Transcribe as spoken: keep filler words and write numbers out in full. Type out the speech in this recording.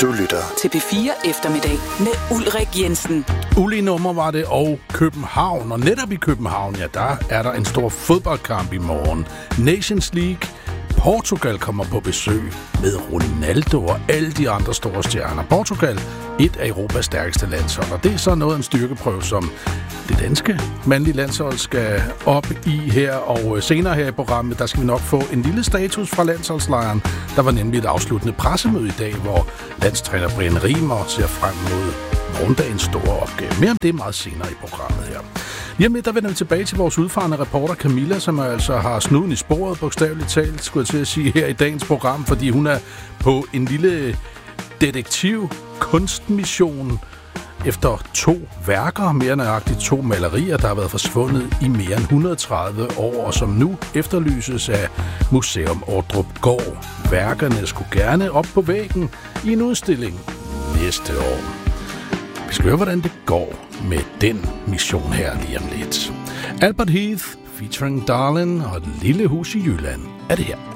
Du lytter til P fire Eftermiddag med Ulrik Jensen. Uli nummer var det, og København. Og netop i København, ja, der er der en stor fodboldkamp i morgen. Nations League. Portugal kommer på besøg med Ronaldo og alle de andre store stjerner. Portugal, et af Europas stærkeste landshold, og det er så noget af en styrkeprøve, som det danske mandlige landshold skal op i her. Og senere her i programmet, der skal vi nok få en lille status fra landsholdslejren. Der var nemlig et afsluttende pressemøde i dag, hvor landstræner Brian Riemer ser frem mod morgendagens store opgave. Mere om det er meget senere i programmet her. Lige om lidt, der vender vi tilbage til vores udfarende reporter Camilla, som altså har snuden i sporet, bogstaveligt talt, skulle jeg til at sige, her i dagens program, fordi hun er på en lille detektiv-kunstmission efter to værker, mere nøjagtigt to malerier, der har været forsvundet i mere end et hundrede og tredive år, og som nu efterlyses af Museum Ordrup Gård. Værkerne skulle gerne op på væggen i en udstilling næste år. Vi skal høre, hvordan det går med den mission her lige om lidt. Albert Heath featuring Darlin og et lille hus i Jylland er det her.